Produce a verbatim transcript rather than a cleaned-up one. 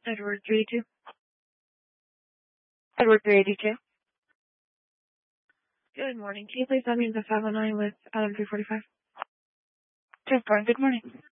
Edward three eighty-two. Edward three eighty-two. Good morning. Can you please unmute the five oh nine with Adam three forty-five? Just born. Good morning.